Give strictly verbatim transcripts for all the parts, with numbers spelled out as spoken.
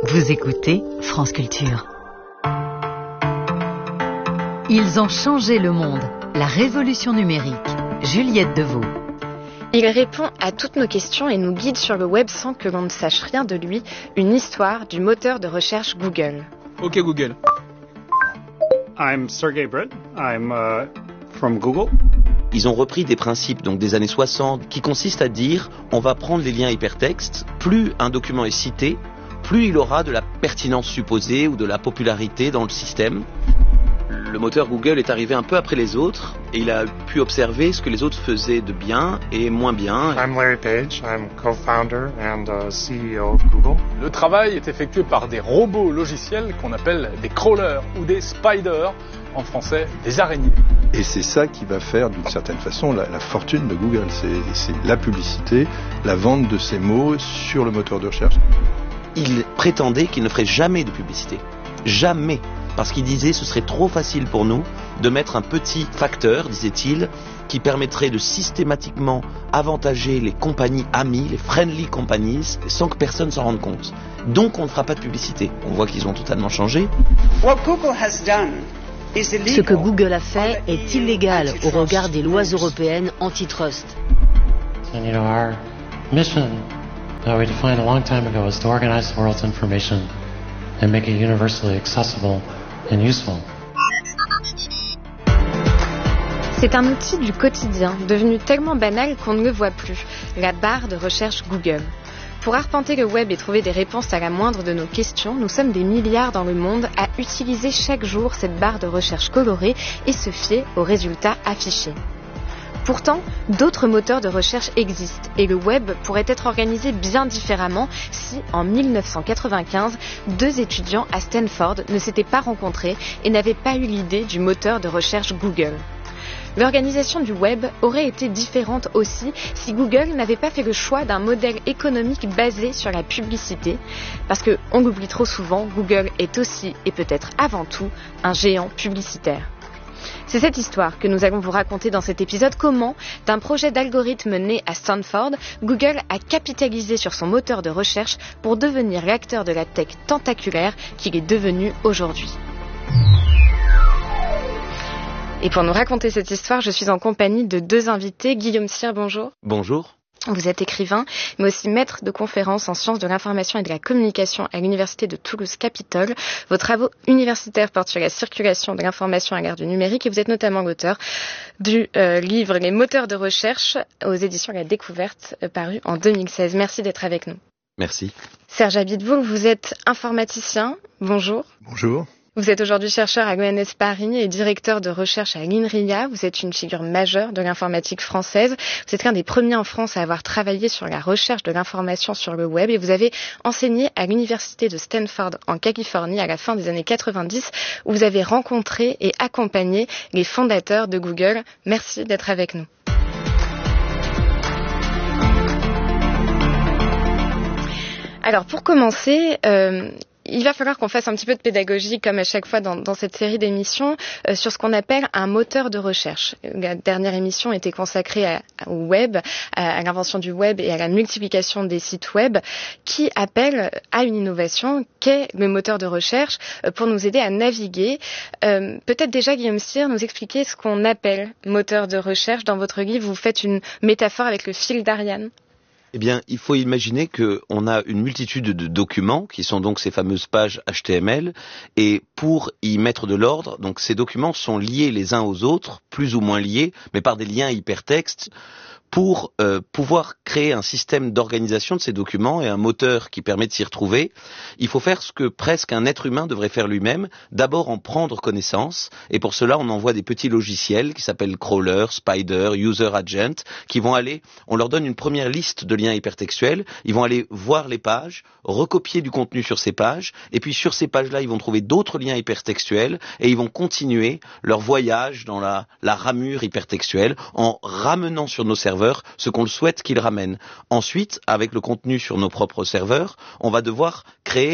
Vous écoutez France Culture. Ils ont changé le monde. La révolution numérique. Juliette Deveau. Il répond à toutes nos questions et nous guide sur le web sans que l'on ne sache rien de lui. Une histoire du moteur de recherche Google. Ok Google. I'm Sergey Brin. I'm uh, from Google. Ils ont repris des principes donc des années soixante qui consistent à dire on va prendre les liens hypertextes, plus un document est cité, plus il aura de la pertinence supposée ou de la popularité dans le système. Le moteur Google est arrivé un peu après les autres et il a pu observer ce que les autres faisaient de bien et moins bien. I'm Larry Page, I'm co-founder and uh, C E O of Google. Le travail est effectué par des robots logiciels qu'on appelle des crawlers ou des spiders, en français des araignées. Et c'est ça qui va faire d'une certaine façon la, la fortune de Google, c'est, c'est la publicité, la vente de ces mots sur le moteur de recherche. Il prétendait qu'il ne ferait jamais de publicité, jamais. Parce qu'il disait ce serait trop facile pour nous de mettre un petit facteur, disait-il, qui permettrait de systématiquement avantager les compagnies amies, les friendly companies, sans que personne s'en rende compte. Donc on ne fera pas de publicité. On voit qu'ils ont totalement changé. Ce que Google a fait est illégal au regard des lois européennes antitrust. And you know, our mission that we defined a long time ago is to organize the world's information and make it universally accessible and useful. C'est un outil du quotidien, devenu tellement banal qu'on ne le voit plus, la barre de recherche Google. Pour arpenter le web et trouver des réponses à la moindre de nos questions, nous sommes des milliards dans le monde à utiliser chaque jour cette barre de recherche colorée et se fier aux résultats affichés. Pourtant, d'autres moteurs de recherche existent et le web pourrait être organisé bien différemment si, en dix-neuf cent quatre-vingt-quinze, deux étudiants à Stanford ne s'étaient pas rencontrés et n'avaient pas eu l'idée du moteur de recherche Google. L'organisation du web aurait été différente aussi si Google n'avait pas fait le choix d'un modèle économique basé sur la publicité, parce que, on l'oublie trop souvent, Google est aussi et peut-être avant tout un géant publicitaire. C'est cette histoire que nous allons vous raconter dans cet épisode. Comment, d'un projet d'algorithme né à Stanford, Google a capitalisé sur son moteur de recherche pour devenir l'acteur de la tech tentaculaire qu'il est devenu aujourd'hui. Et pour nous raconter cette histoire, je suis en compagnie de deux invités. Guillaume Cyr, bonjour. Bonjour. Vous êtes écrivain, mais aussi maître de conférences en sciences de l'information et de la communication à l'Université de Toulouse-Capitole. Vos travaux universitaires portent sur la circulation de l'information à l'ère du numérique et vous êtes notamment l'auteur du euh, livre Les moteurs de recherche aux éditions La Découverte, euh, paru en deux mille seize. Merci d'être avec nous. Merci. Serge Abiteboul, vous êtes informaticien. Bonjour. Bonjour. Vous êtes aujourd'hui chercheur à l'E N S Paris et directeur de recherche à l'INRIA. Vous êtes une figure majeure de l'informatique française. Vous êtes l'un des premiers en France à avoir travaillé sur la recherche de l'information sur le web et vous avez enseigné à l'université de Stanford en Californie à la fin des années quatre-vingt-dix où vous avez rencontré et accompagné les fondateurs de Google. Merci d'être avec nous. Alors pour commencer, euh, il va falloir qu'on fasse un petit peu de pédagogie, comme à chaque fois dans, dans cette série d'émissions, euh, sur ce qu'on appelle un moteur de recherche. La dernière émission était consacrée à, au web, à, à l'invention du web et à la multiplication des sites web, qui appelle à une innovation qu'est le moteur de recherche euh, pour nous aider à naviguer. Euh, peut-être déjà, Guillaume Cyr, nous expliquer ce qu'on appelle moteur de recherche. Dans votre livre, vous faites une métaphore avec le fil d'Ariane. Eh bien, il faut imaginer qu'on a une multitude de documents, qui sont donc ces fameuses pages H T M L, et pour y mettre de l'ordre, donc ces documents sont liés les uns aux autres, plus ou moins liés, mais par des liens hypertextes, pour euh, pouvoir créer un système d'organisation de ces documents et un moteur qui permet de s'y retrouver, il faut faire ce que presque un être humain devrait faire lui-même, d'abord en prendre connaissance, et pour cela on envoie des petits logiciels qui s'appellent crawler, spider, user agent, qui vont aller, on leur donne une première liste de liens hypertextuels, ils vont aller voir les pages, recopier du contenu sur ces pages, et puis sur ces pages-là ils vont trouver d'autres liens hypertextuels, et ils vont continuer leur voyage dans la, la ramure hypertextuelle, en ramenant sur nos serveurs ce qu'on souhaite qu'ils ramènent. Ensuite, avec le contenu sur nos propres serveurs, on va devoir créer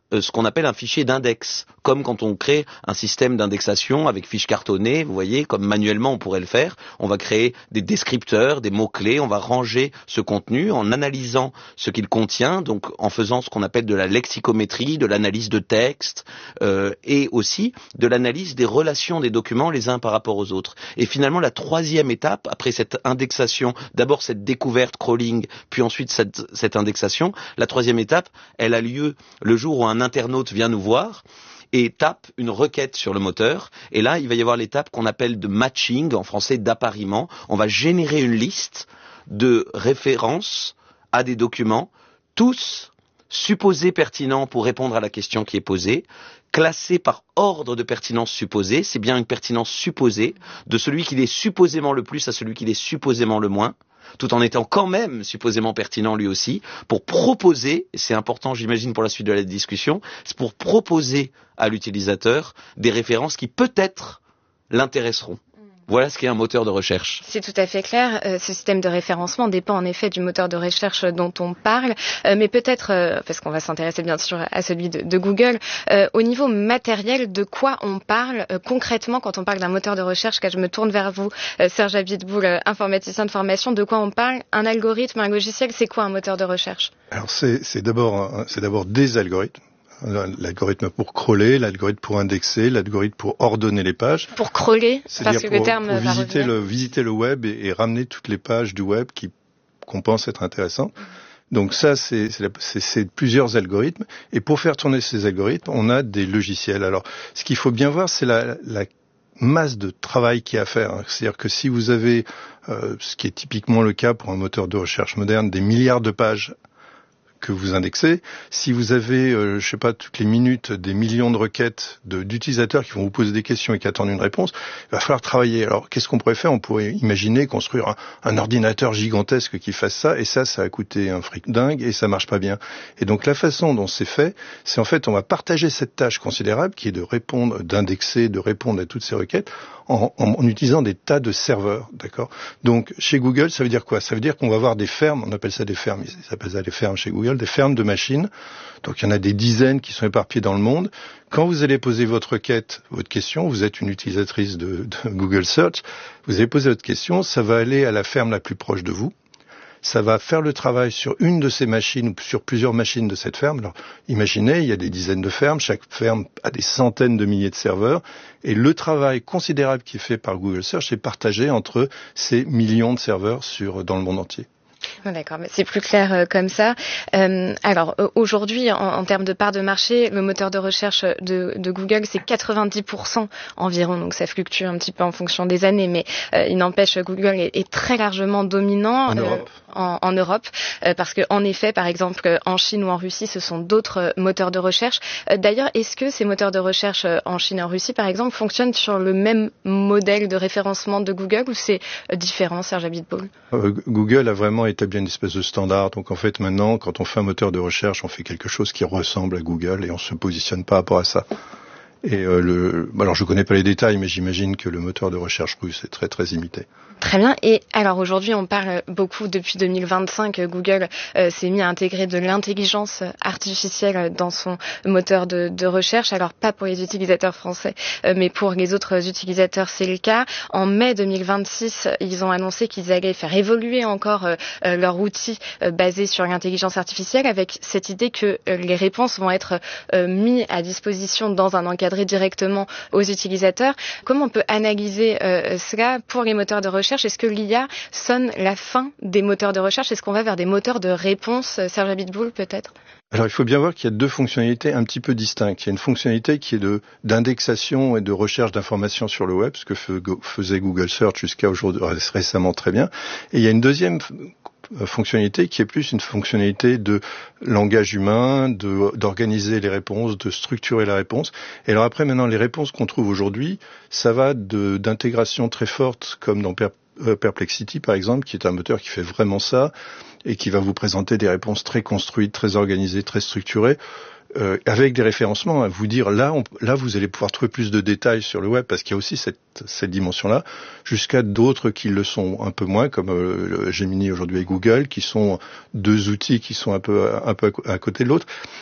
euh, ce qu'on appelle un fichier d'index, comme quand on crée un système d'indexation avec fiches cartonnées, vous voyez, comme manuellement on pourrait le faire. On va créer des descripteurs, des mots-clés, on va ranger ce contenu en analysant ce qu'il contient, donc en faisant ce qu'on appelle de la lexicométrie, de l'analyse de texte, euh, et aussi de l'analyse des relations des documents les uns par rapport aux autres. Et finalement, la troisième étape, après cette indexation, d'abord cette découverte crawling, puis ensuite cette, cette indexation, la troisième étape, elle a lieu le jour où un internaute vient nous voir et tape une requête sur le moteur. Et là, il va y avoir l'étape qu'on appelle de matching, en français d'appariement. On va générer une liste de références à des documents, tous supposés pertinents pour répondre à la question qui est posée, classés par ordre de pertinence supposée. C'est bien une pertinence supposée, de celui qui l'est supposément le plus à celui qui l'est supposément le moins, tout en étant quand même supposément pertinent lui aussi, pour proposer, et c'est important j'imagine pour la suite de la discussion, c'est pour proposer à l'utilisateur des références qui peut-être l'intéresseront. Voilà ce qu'est un moteur de recherche. C'est tout à fait clair. Euh, ce système de référencement dépend en effet du moteur de recherche dont on parle, euh, mais peut-être, euh, parce qu'on va s'intéresser bien sûr à celui de, de Google, euh, au niveau matériel, de quoi on parle euh, concrètement quand on parle d'un moteur de recherche. Quand je me tourne vers vous, euh, Serge Abiteboul, euh, informaticien de formation, de quoi on parle? Un algorithme, un logiciel, c'est quoi un moteur de recherche? Alors c'est, c'est d'abord, c'est d'abord des algorithmes. L'algorithme pour crawler, l'algorithme pour indexer, l'algorithme pour ordonner les pages. Pour crawler, parce que pour, le terme pour va visiter revenir. le, visiter le web et, et ramener toutes les pages du web qui, qu'on pense être intéressantes. Donc ça, c'est, c'est, c'est, c'est plusieurs algorithmes. Et pour faire tourner ces algorithmes, on a des logiciels. Alors, ce qu'il faut bien voir, c'est la, la masse de travail qu'il y a à faire. C'est-à-dire que si vous avez, euh, ce qui est typiquement le cas pour un moteur de recherche moderne, des milliards de pages que vous indexez, si vous avez, euh, je sais pas, toutes les minutes des millions de requêtes de, d'utilisateurs qui vont vous poser des questions et qui attendent une réponse, il va falloir travailler. Alors, qu'est-ce qu'on pourrait faire? On pourrait imaginer construire un, un ordinateur gigantesque qui fasse ça, et ça, ça a coûté un fric dingue, et ça marche pas bien. Et donc, la façon dont c'est fait, c'est en fait, on va partager cette tâche considérable qui est de répondre, d'indexer, de répondre à toutes ces requêtes en, en, en utilisant des tas de serveurs, d'accord? Donc, chez Google, ça veut dire quoi? Ça veut dire qu'on va avoir des fermes, on appelle ça des fermes, ils appellent ça des fermes chez Google, des fermes de machines. Donc il y en a des dizaines qui sont éparpillées dans le monde. Quand vous allez poser votre requête, votre question, vous êtes une utilisatrice de, de Google Search, vous allez poser votre question, ça va aller à la ferme la plus proche de vous. Ça va faire le travail sur une de ces machines ou sur plusieurs machines de cette ferme. Alors, imaginez, il y a des dizaines de fermes, chaque ferme a des centaines de milliers de serveurs, et le travail considérable qui est fait par Google Search est partagé entre ces millions de serveurs sur, dans le monde entier. D'accord, mais c'est plus clair euh, comme ça. Euh, alors euh, aujourd'hui, en, en termes de part de marché, le moteur de recherche de, de Google, c'est quatre-vingt-dix pour cent environ, donc ça fluctue un petit peu en fonction des années, mais euh, il n'empêche, Google est, est très largement dominant en euh, Europe, en, en Europe euh, parce que en effet, par exemple, en Chine ou en Russie, ce sont d'autres moteurs de recherche. Euh, d'ailleurs, est-ce que ces moteurs de recherche en Chine et en Russie, par exemple, fonctionnent sur le même modèle de référencement de Google ou c'est euh, différent, Serge Abiteboul? euh, Google a vraiment établi une espèce de standard. Donc en fait maintenant, quand on fait un moteur de recherche, on fait quelque chose qui ressemble à Google et on se positionne par rapport à ça. Et euh, le, alors je connais pas les détails, mais j'imagine que le moteur de recherche russe est très très imité. Très bien. Et alors aujourd'hui, on parle beaucoup, depuis deux mille vingt-cinq, Google euh, s'est mis à intégrer de l'intelligence artificielle dans son moteur de, de recherche. Alors pas pour les utilisateurs français, euh, mais pour les autres utilisateurs, c'est le cas. En mai deux mille vingt-six, ils ont annoncé qu'ils allaient faire évoluer encore euh, leur outil euh, basé sur l'intelligence artificielle, avec cette idée que euh, les réponses vont être euh, mises à disposition dans un encadré directement aux utilisateurs. Comment on peut analyser euh, cela pour les moteurs de recherche? Est-ce que l'I A sonne la fin des moteurs de recherche? Est-ce qu'on va vers des moteurs de réponse? Serge Abiteboul, peut-être? Alors il faut bien voir qu'il y a deux fonctionnalités un petit peu distinctes. Il y a une fonctionnalité qui est de d'indexation et de recherche d'informations sur le web, ce que faisait Google Search jusqu'à aujourd'hui, récemment très bien. Et il y a une deuxième fonctionnalité qui est plus une fonctionnalité de langage humain, de, d'organiser les réponses, de structurer la réponse. Et alors après, maintenant, les réponses qu'on trouve aujourd'hui, ça va de, d'intégration très forte, comme dans Perplexity, par exemple, qui est un moteur qui fait vraiment ça, et qui va vous présenter des réponses très construites, très organisées, très structurées, euh, avec des référencements, à vous dire là, on, là, vous allez pouvoir trouver plus de détails sur le web, parce qu'il y a aussi cette, cette dimension-là, jusqu'à d'autres qui le sont un peu moins, comme euh, Gemini aujourd'hui et Google, qui sont deux outils qui sont un peu, un peu à côté de l'autre.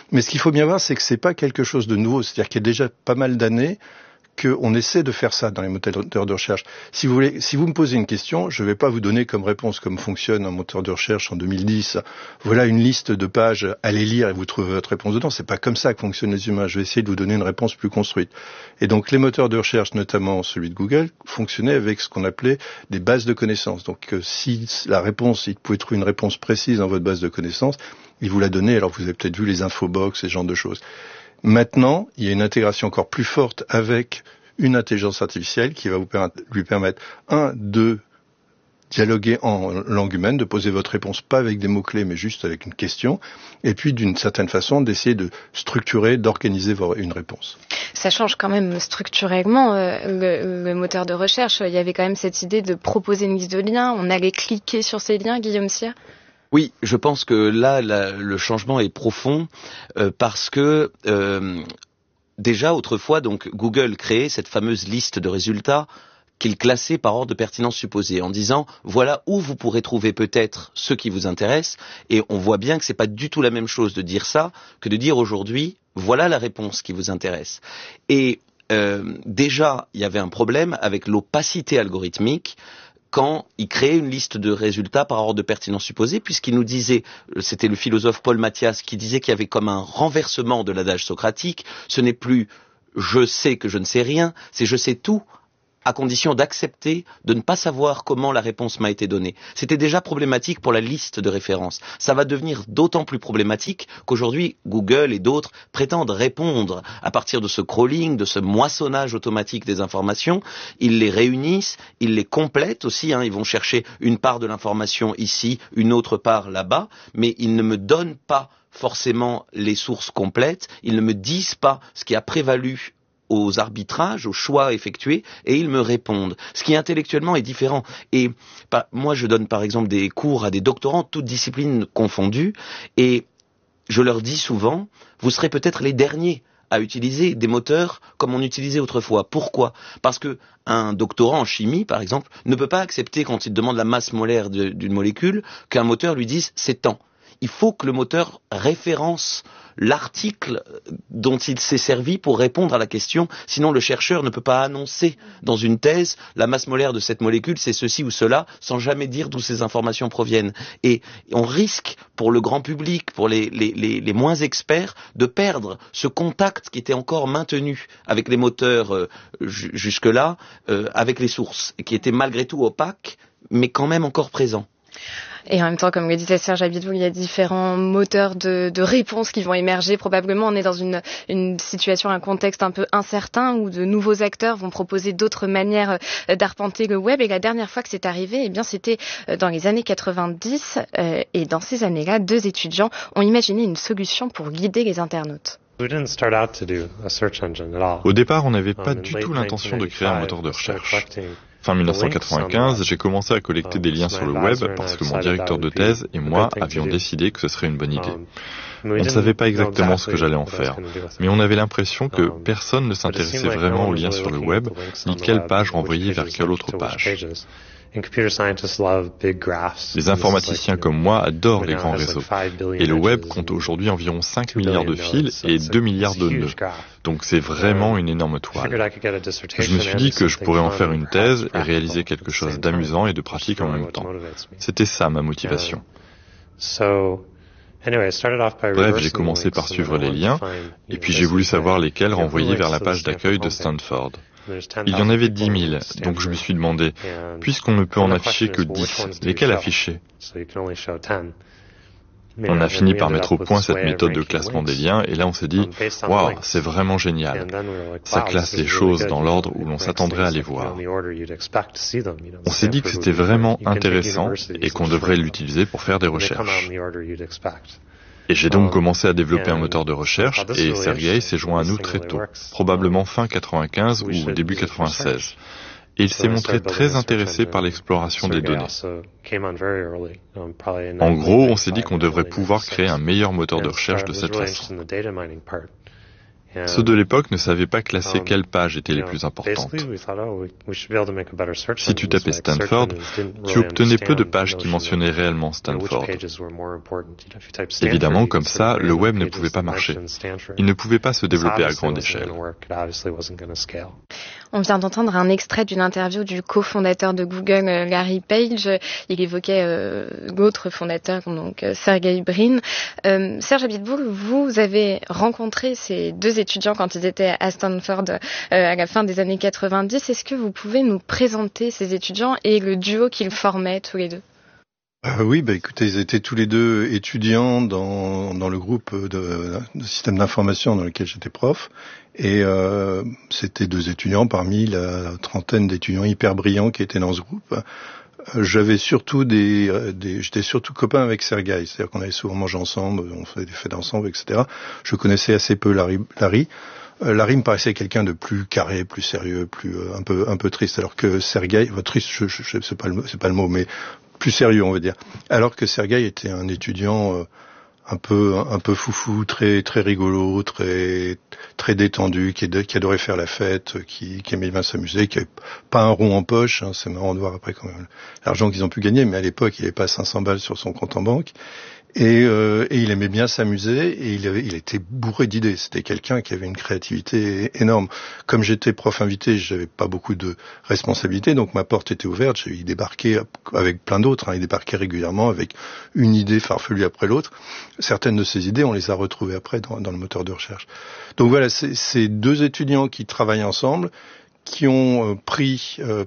Mais ce qu'il faut bien voir, c'est que c'est pas quelque chose de nouveau. C'est-à-dire qu'il y a déjà pas mal d'années qu'on essaie de faire ça dans les moteurs de recherche. Si vous voulez, si vous me posez une question, je ne vais pas vous donner comme réponse comme fonctionne un moteur de recherche en deux mille dix. Voilà une liste de pages, allez lire et vous trouvez votre réponse dedans. C'est pas comme ça que fonctionnent les humains. Je vais essayer de vous donner une réponse plus construite. Et donc les moteurs de recherche, notamment celui de Google, fonctionnaient avec ce qu'on appelait des bases de connaissances. Donc euh, si la réponse, il pouvait trouver une réponse précise dans votre base de connaissances, il vous la donnait. Alors vous avez peut-être vu les infobox, ce genre de choses. Maintenant, il y a une intégration encore plus forte avec une intelligence artificielle qui va vous permettre, lui permettre, un, de dialoguer en langue humaine, de poser votre réponse pas avec des mots-clés, mais juste avec une question, et puis d'une certaine façon d'essayer de structurer, d'organiser une réponse. Ça change quand même structurellement euh, le, le moteur de recherche. Il y avait quand même cette idée de proposer une liste de liens, on allait cliquer sur ces liens, Guillaume Sire. Oui, je pense que là, la, le changement est profond euh, parce que euh, déjà autrefois, donc Google créait cette fameuse liste de résultats qu'il classait par ordre de pertinence supposée, en disant voilà où vous pourrez trouver peut-être ce qui vous intéresse. Et on voit bien que c'est pas du tout la même chose de dire ça que de dire aujourd'hui voilà la réponse qui vous intéresse. Et euh, déjà, il y avait un problème avec l'opacité algorithmique quand il créait une liste de résultats par ordre de pertinence supposée, puisqu'il nous disait, c'était le philosophe Paul Mathias qui disait qu'il y avait comme un renversement de l'adage socratique, ce n'est plus « je sais que je ne sais rien », c'est « je sais tout », à condition d'accepter de ne pas savoir comment la réponse m'a été donnée. C'était déjà problématique pour la liste de références. Ça va devenir d'autant plus problématique qu'aujourd'hui, Google et d'autres prétendent répondre à partir de ce crawling, de ce moissonnage automatique des informations. Ils les réunissent, ils les complètent aussi, hein. Ils vont chercher une part de l'information ici, une autre part là-bas, mais ils ne me donnent pas forcément les sources complètes, ils ne me disent pas ce qui a prévalu aux arbitrages, aux choix effectués, et ils me répondent. Ce qui intellectuellement est différent. Et bah, moi, je donne par exemple des cours à des doctorants, toutes disciplines confondues, et je leur dis souvent, vous serez peut-être les derniers à utiliser des moteurs comme on utilisait autrefois. Pourquoi ? Parce que un doctorant en chimie, par exemple, ne peut pas accepter, quand il demande la masse molaire de, d'une molécule, qu'un moteur lui dise c'est tant. Il faut que le moteur référence l'article dont il s'est servi pour répondre à la question, sinon le chercheur ne peut pas annoncer dans une thèse la masse molaire de cette molécule, c'est ceci ou cela, sans jamais dire d'où ces informations proviennent. Et on risque, pour le grand public, pour les, les, les, les moins experts, de perdre ce contact qui était encore maintenu avec les moteurs euh, j- jusque-là, euh, avec les sources, et qui était malgré tout opaque, mais quand même encore présent. Et en même temps, comme le disait Serge Abiteboul, il y a différents moteurs de, de réponses qui vont émerger. Probablement, on est dans une, une situation, un contexte un peu incertain où de nouveaux acteurs vont proposer d'autres manières d'arpenter le web. Et la dernière fois que c'est arrivé, eh bien, c'était dans les années quatre-vingt-dix. Euh, et dans ces années-là, deux étudiants ont imaginé une solution pour guider les internautes. Au départ, on n'avait pas du tout l'intention de créer un moteur de recherche. Fin mille neuf cent quatre-vingt-quinze, j'ai commencé à collecter des liens sur le web parce que mon directeur de thèse et moi avions décidé que ce serait une bonne idée. On ne savait pas exactement ce que j'allais en faire, mais on avait l'impression que personne ne s'intéressait vraiment aux liens sur le web, ni quelle page renvoyer vers quelle autre page. Les informaticiens comme moi adorent les grands réseaux. Et le web compte aujourd'hui environ cinq milliards de fils et deux milliards de nœuds. Donc c'est vraiment une énorme toile. Je me suis dit que je pourrais en faire une thèse et réaliser quelque chose d'amusant et de pratique en même temps. C'était ça ma motivation. Bref, j'ai commencé par suivre les liens, et puis j'ai voulu savoir lesquels renvoyer vers la page d'accueil de Stanford. Il y en avait dix mille, donc je me suis demandé, puisqu'on ne peut en afficher que dix, lesquels afficher ? On a fini par mettre au point cette méthode de classement des liens, et là on s'est dit, waouh, c'est vraiment génial. Ça classe les choses dans l'ordre où l'on s'attendrait à les voir. On s'est dit que c'était vraiment intéressant et qu'on devrait l'utiliser pour faire des recherches. Et j'ai donc commencé à développer un moteur de recherche, et Sergei s'est joint à nous très tôt, probablement fin quatre-vingt-quinze ou début quatre-vingt-seize. Et il s'est montré très intéressé par l'exploration des données. En gros, on s'est dit qu'on devrait pouvoir créer un meilleur moteur de recherche de cette façon. Ceux de l'époque ne savaient pas classer quelles pages étaient les plus importantes. Si tu tapais Stanford, tu obtenais peu de pages qui mentionnaient réellement Stanford. Évidemment, comme ça, le web ne pouvait pas marcher. Il ne pouvait pas se développer à grande échelle. On vient d'entendre un extrait d'une interview du cofondateur de Google, Larry Page. Il évoquait euh, l'autre fondateur, donc Sergey Brin. Euh, Serge Abiteboul, vous avez rencontré ces deux étudiants quand ils étaient à Stanford euh, à la fin des années quatre-vingt-dix. Est-ce que vous pouvez nous présenter ces étudiants et le duo qu'ils formaient tous les deux? Euh, oui, bah écoutez, ils étaient tous les deux étudiants dans, dans le groupe de, de système d'information dans lequel j'étais prof. Et euh, c'était deux étudiants parmi la trentaine d'étudiants hyper brillants qui étaient dans ce groupe. Euh, j'avais surtout des, des j'étais surtout copain avec Sergey, c'est-à-dire qu'on allait souvent manger ensemble, on faisait des fêtes ensemble, et cetera. Je connaissais assez peu Larry. Larry, euh, Larry me paraissait quelqu'un de plus carré, plus sérieux, plus euh, un peu un peu triste, alors que Sergey, enfin, triste, je, je, je, c'est pas le c'est pas le mot, mais plus sérieux, on va dire. Alors que Sergey était un étudiant euh, un peu un peu foufou, très très rigolo, très très détendu, qui, qui adorait faire la fête, qui, qui aimait bien s'amuser, qui avait pas un rond en poche. Hein, c'est marrant de voir après quand même l'argent qu'ils ont pu gagner, mais à l'époque il n'avait pas cinq cents balles sur son compte en banque. Et, euh, et il aimait bien s'amuser et il, avait, il était bourré d'idées. C'était quelqu'un qui avait une créativité énorme. Comme j'étais prof invité, j'avais pas beaucoup de responsabilités, donc ma porte était ouverte. Il débarquait avec plein d'autres. Hein, il débarquait régulièrement avec une idée farfelue après l'autre. Certaines de ces idées, on les a retrouvées après dans, dans le moteur de recherche. Donc voilà, c'est, c'est deux étudiants qui travaillent ensemble, qui ont euh, pris euh,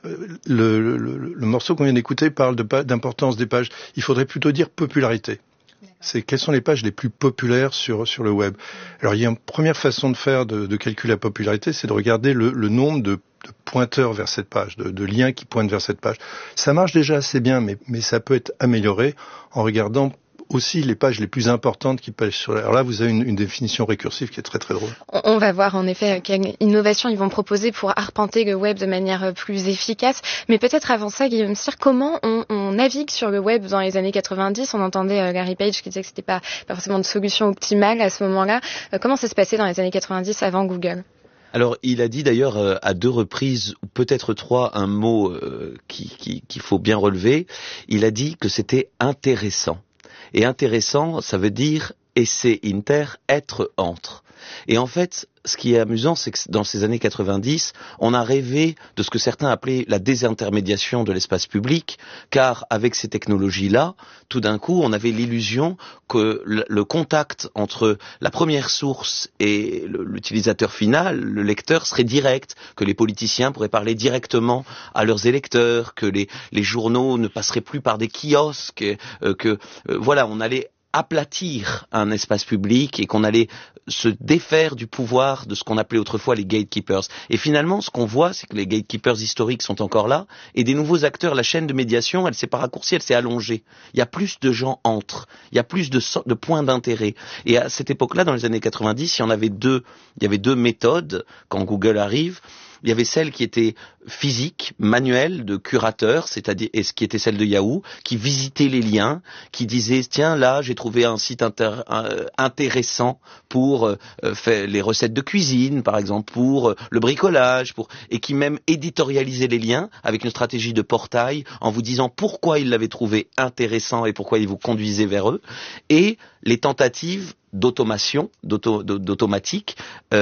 le, le, le, le morceau qu'on vient d'écouter parle de, d'importance des pages. Il faudrait plutôt dire popularité. C'est quelles sont les pages les plus populaires sur sur le web. Alors il y a une première façon de faire de, de calculer la popularité, c'est de regarder le, le nombre de, de pointeurs vers cette page, de, de liens qui pointent vers cette page. Ça marche déjà assez bien, mais mais ça peut être amélioré en regardant aussi les pages les plus importantes qui pêchent sur la... Alors là, vous avez une, une définition récursive qui est très très drôle. On va voir en effet quelle innovation ils vont proposer pour arpenter le web de manière plus efficace. Mais peut-être avant ça, Guillaume Cyr, comment on, on navigue sur le web dans les années quatre-vingt-dix? On entendait euh, Larry Page qui disait que c'était pas, pas forcément de solution optimale à ce moment-là. Euh, comment ça se passait dans les années quatre-vingt-dix avant Google? Alors, il a dit d'ailleurs euh, à deux reprises, ou peut-être trois, un mot euh, qui, qui, qu'il faut bien relever. Il a dit que c'était intéressant. Et intéressant, ça veut dire esse inter, être entre. Et en fait, ce qui est amusant, c'est que dans ces années quatre-vingt-dix, on a rêvé de ce que certains appelaient la désintermédiation de l'espace public, car avec ces technologies-là, tout d'un coup, on avait l'illusion que le contact entre la première source et l'utilisateur final, le lecteur, serait direct, que les politiciens pourraient parler directement à leurs électeurs, que les, les journaux ne passeraient plus par des kiosques, euh, que euh, voilà, on allait aplatir un espace public et qu'on allait se défaire du pouvoir de ce qu'on appelait autrefois les gatekeepers. Et finalement, ce qu'on voit, c'est que les gatekeepers historiques sont encore là et des nouveaux acteurs, la chaîne de médiation, elle s'est pas raccourcie, elle s'est allongée. Il y a plus de gens entre, il y a plus de, de points d'intérêt. Et à cette époque-là, dans les années quatre-vingt-dix, il y en avait deux, il y avait deux méthodes quand Google arrive. Il y avait celle qui était physique, manuelle, de curateur, c'est-à-dire, et ce qui était celle de Yahoo, qui visitait les liens, qui disait, tiens, là, j'ai trouvé un site inter, euh, intéressant pour euh, faire les recettes de cuisine, par exemple, pour euh, le bricolage, pour, et qui même éditorialisait les liens avec une stratégie de portail en vous disant pourquoi il l'avait trouvé intéressant et pourquoi il vous conduisait vers eux, et les tentatives d'automation, d'auto, d'automatique,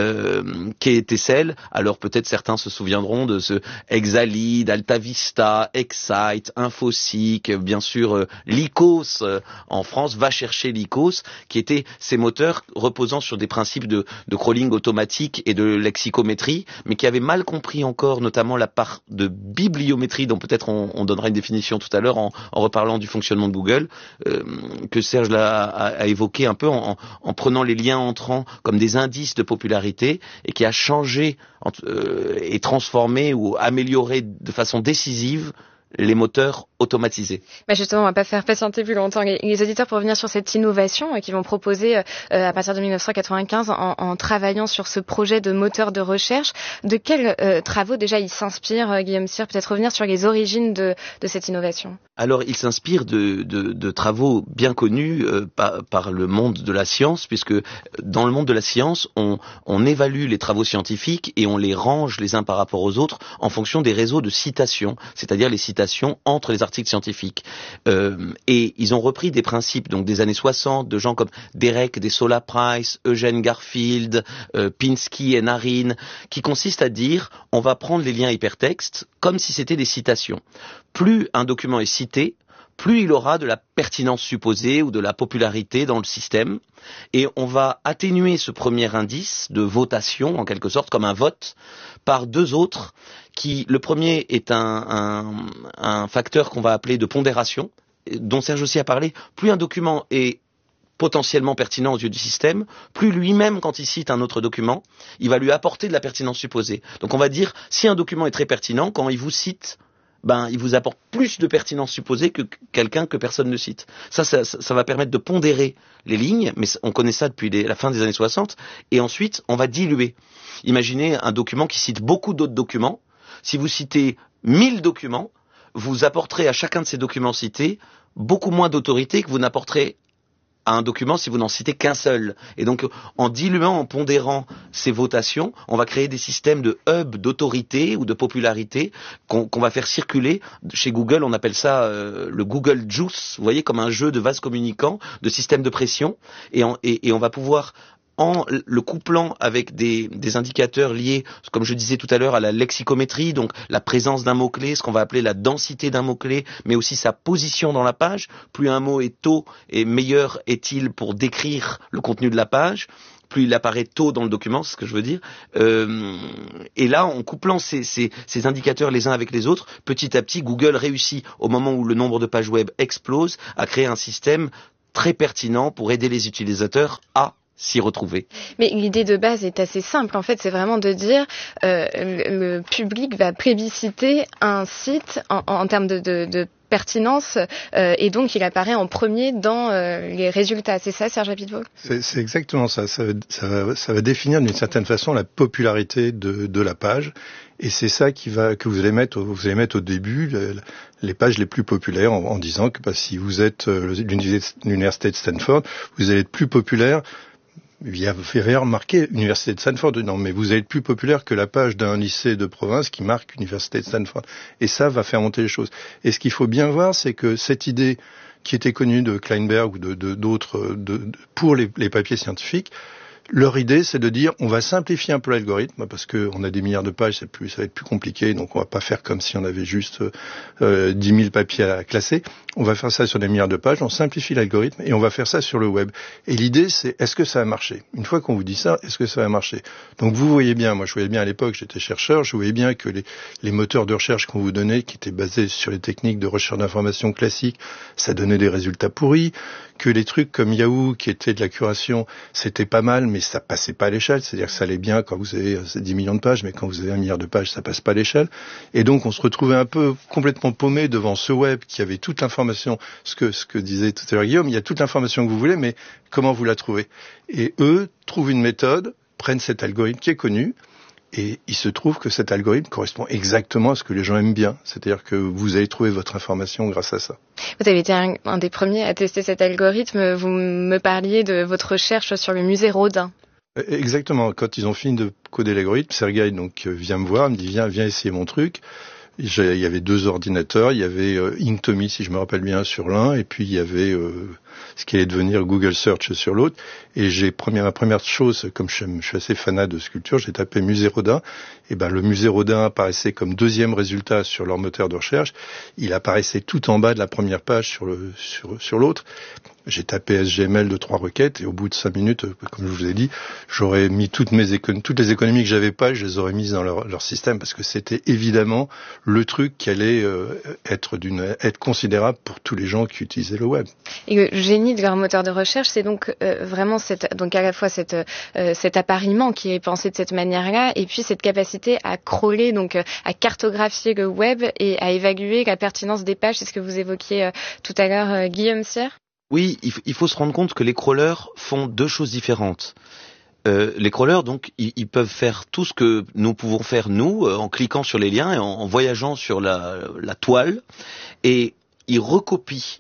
euh, qui était celle, alors peut-être certains se souviendront de ce Exalead, AltaVista, Excite, Infoseek, bien sûr euh, Lycos euh, en France, va chercher Lycos, qui étaient ces moteurs reposant sur des principes de, de crawling automatique et de lexicométrie, mais qui avaient mal compris encore notamment la part de bibliométrie, dont peut-être on, on donnera une définition tout à l'heure en, en reparlant du fonctionnement de Google, euh, que Serge l'a, a, a évoqué un peu en, en en prenant les liens entrants comme des indices de popularité et qui a changé euh, et transformé ou amélioré de façon décisive les moteurs automatisés. Bah justement, on va pas faire patienter plus longtemps les, les auditeurs pour revenir sur cette innovation euh, qu'ils vont proposer euh, à partir de dix-neuf cent quatre-vingt-quinze en, en travaillant sur ce projet de moteur de recherche. De quels euh, travaux déjà ils s'inspirent, euh, Guillaume Cyr? Peut-être revenir sur les origines de, de cette innovation. Alors, il s'inspire de, de, de travaux bien connus euh, par, par le monde de la science, puisque dans le monde de la science, on, on évalue les travaux scientifiques et on les range les uns par rapport aux autres en fonction des réseaux de citations, c'est-à-dire les citations entre les articles scientifiques. Euh, et ils ont repris des principes donc des années soixante de gens comme Derek Desola Price, Eugene Garfield, euh, Pinsky et Narine, qui consistent à dire on va prendre les liens hypertextes comme si c'était des citations. Plus un document est cité, plus il aura de la pertinence supposée ou de la popularité dans le système, et on va atténuer ce premier indice de votation, en quelque sorte, comme un vote, par deux autres, qui, le premier est un, un, un facteur qu'on va appeler de pondération, dont Serge aussi a parlé. Plus un document est potentiellement pertinent aux yeux du système, plus lui-même, quand il cite un autre document, il va lui apporter de la pertinence supposée. Donc on va dire, si un document est très pertinent, quand il vous cite, ben, il vous apporte plus de pertinence supposée que quelqu'un que personne ne cite. Ça, ça, ça va permettre de pondérer les lignes, mais on connaît ça depuis les, la fin des années soixante, et ensuite, on va diluer. Imaginez un document qui cite beaucoup d'autres documents. Si vous citez mille documents, vous apporterez à chacun de ces documents cités beaucoup moins d'autorité que vous n'apporterez à un document si vous n'en citez qu'un seul. Et donc, en diluant, en pondérant ces votations, on va créer des systèmes de hub d'autorité ou de popularité qu'on, qu'on va faire circuler. Chez Google, on appelle ça euh, le Google Juice, vous voyez, comme un jeu de vases communicants, de système de pression. Et on, et, et on va pouvoir, en le couplant avec des, des indicateurs liés, comme je disais tout à l'heure, à la lexicométrie, donc la présence d'un mot-clé, ce qu'on va appeler la densité d'un mot-clé, mais aussi sa position dans la page. Plus un mot est tôt, et meilleur est-il pour décrire le contenu de la page, plus il apparaît tôt dans le document, c'est ce que je veux dire. Euh, et là, en couplant ces, ces, ces indicateurs les uns avec les autres, petit à petit, Google réussit, au moment où le nombre de pages web explose, à créer un système très pertinent pour aider les utilisateurs à s'y retrouver. Mais l'idée de base est assez simple. En fait, c'est vraiment de dire euh, le, le public va plébisciter un site en, en termes de, de, de pertinence euh, et donc il apparaît en premier dans euh, les résultats. C'est ça, Serge Abiteboul ? C'est, c'est exactement ça. Ça va, ça, va, ça va définir d'une certaine façon la popularité de, de la page. Et c'est ça qui va, que vous allez mettre, vous allez mettre au début les pages les plus populaires en, en disant que bah, si vous êtes euh, l'université de Stanford, vous allez être plus populaire. Il y a d'ailleurs marqué Université de Stanford dedans, mais vous allez être plus populaire que la page d'un lycée de province qui marque Université de Stanford. Et ça va faire monter les choses. Et ce qu'il faut bien voir, c'est que cette idée qui était connue de Kleinberg ou de, de, d'autres de, de, pour les, les papiers scientifiques, leur idée, c'est de dire, on va simplifier un peu l'algorithme, parce que on a des milliards de pages, c'est plus, ça va être plus compliqué, donc on va pas faire comme si on avait juste euh, dix mille papiers à classer. On va faire ça sur des milliards de pages, on simplifie l'algorithme, et on va faire ça sur le web. Et l'idée, c'est, est-ce que ça va marcher ? Une fois qu'on vous dit ça, est-ce que ça va marcher ? Donc vous voyez bien, moi je voyais bien à l'époque, j'étais chercheur, je voyais bien que les, les moteurs de recherche qu'on vous donnait, qui étaient basés sur les techniques de recherche d'information classiques, ça donnait des résultats pourris, que les trucs comme Yahoo, qui étaient de la curation, c'était pas mal, mais ça passait pas à l'échelle. C'est-à-dire que ça allait bien quand vous avez dix millions de pages, mais quand vous avez un milliard de pages, ça passe pas à l'échelle. Et donc, on se retrouvait un peu complètement paumé devant ce web qui avait toute l'information, ce que, ce que disait tout à l'heure Guillaume, il y a toute l'information que vous voulez, mais comment vous la trouvez ? Et eux trouvent une méthode, prennent cet algorithme qui est connu, et il se trouve que cet algorithme correspond exactement à ce que les gens aiment bien. C'est-à-dire que vous allez trouver votre information grâce à ça. Vous avez été un, un des premiers à tester cet algorithme. Vous me parliez de votre recherche sur le musée Rodin. Exactement. Quand ils ont fini de coder l'algorithme, Sergueï donc vient me voir, me dit viens, viens essayer mon truc. Il y avait deux ordinateurs, il y avait euh, Inktomi, si je me rappelle bien, sur l'un, et puis il y avait euh, ce qui allait devenir Google Search sur l'autre. Et j'ai première, ma première chose, comme je, je suis assez fanat de sculpture, j'ai tapé musée Rodin. Et ben le musée Rodin apparaissait comme deuxième résultat sur leur moteur de recherche. Il apparaissait tout en bas de la première page sur le sur sur l'autre. J'ai tapé S G M L de trois requêtes et au bout de cinq minutes, comme je vous ai dit, j'aurais mis toutes mes économies, toutes les économies que j'avais pas, je les aurais mises dans leur, leur système parce que c'était évidemment le truc qui allait euh, être d'une être considérable pour tous les gens qui utilisaient le web. Et génie de leur moteur de recherche, c'est donc euh, vraiment cette, donc à la fois cette, euh, cet appariement qui est pensé de cette manière-là, et puis cette capacité à crawler, donc euh, à cartographier le web et à évaluer la pertinence des pages. C'est ce que vous évoquiez euh, tout à l'heure, euh, Guillaume Sierre. Oui, il, f- il faut se rendre compte que les crawlers font deux choses différentes. Euh, les crawlers, donc, ils, ils peuvent faire tout ce que nous pouvons faire, nous, euh, en cliquant sur les liens et en, en voyageant sur la, la toile, et ils recopient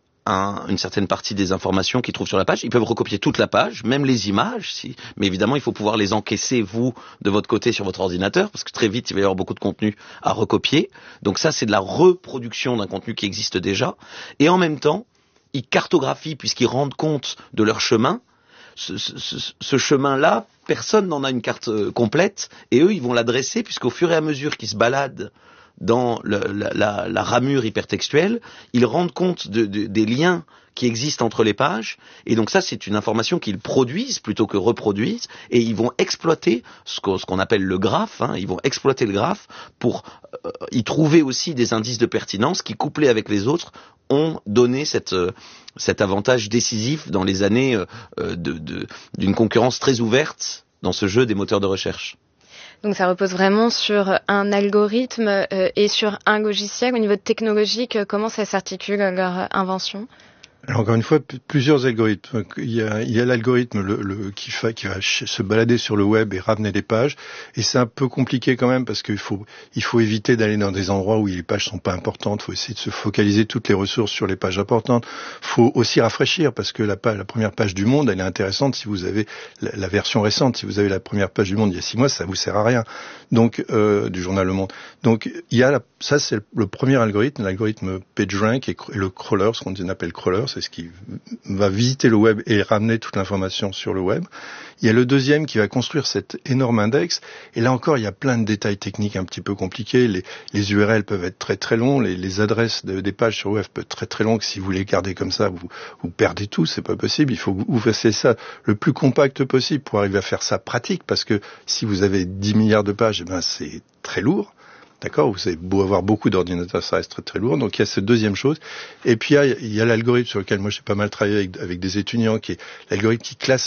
un, une certaine partie des informations qu'ils trouvent sur la page. Ils peuvent recopier toute la page, même les images, si, mais évidemment, il faut pouvoir les encaisser, vous, de votre côté, sur votre ordinateur, parce que très vite, il va y avoir beaucoup de contenu à recopier. Donc ça, c'est de la reproduction d'un contenu qui existe déjà. Et en même temps, ils cartographient, puisqu'ils rendent compte de leur chemin. Ce, ce, ce chemin-là, personne n'en a une carte euh, complète, et eux, ils vont l'adresser, puisqu'au fur et à mesure qu'ils se baladent dans le, la, la, la ramure hypertextuelle, ils rendent compte de, de, des liens qui existent entre les pages, et donc ça, c'est une information qu'ils produisent plutôt que reproduisent, et ils vont exploiter ce qu'on, ce qu'on appelle le graphe, hein, ils vont exploiter le graphe pour euh, y trouver aussi des indices de pertinence qui, couplés avec les autres, ont donné cette, euh, cet avantage décisif dans les années euh, de, de, d'une concurrence très ouverte dans ce jeu des moteurs de recherche. Donc ça repose vraiment sur un algorithme euh, et sur un logiciel. Au niveau technologique, euh, comment ça s'articule leur invention ? Alors encore une fois, p- plusieurs algorithmes. Il y a, il y a l'algorithme le, le, qui, fa, qui va ch- se balader sur le web et ramener des pages. Et c'est un peu compliqué quand même parce qu'il faut, il faut éviter d'aller dans des endroits où les pages sont pas importantes. Il faut essayer de se focaliser toutes les ressources sur les pages importantes. Il faut aussi rafraîchir parce que la, page, la première page du Monde, elle est intéressante si vous avez la, la version récente. Si vous avez la première page du Monde il y a six mois, ça vous sert à rien. Donc euh, du journal Le Monde. Donc il y a la, ça c'est le premier algorithme, l'algorithme PageRank et, et le crawler, ce qu'on appelle crawler. C'est ce qui va visiter le web et ramener toute l'information sur le web. Il y a le deuxième qui va construire cet énorme index. Et là encore, il y a plein de détails techniques un petit peu compliqués. Les, les U R L peuvent être très très longs. Les, les adresses de, des pages sur le web peuvent être très très longues. Si vous les gardez comme ça, vous, vous perdez tout. C'est pas possible. Il faut que vous fassiez ça le plus compact possible pour arriver à faire ça pratique. Parce que si vous avez dix milliards de pages, eh ben, c'est très lourd. D'accord, vous avez beau avoir beaucoup d'ordinateurs, ça reste très très lourd. Donc il y a cette deuxième chose. Et puis il y a, il y a l'algorithme sur lequel moi j'ai pas mal travaillé avec, avec des étudiants, qui est l'algorithme qui classe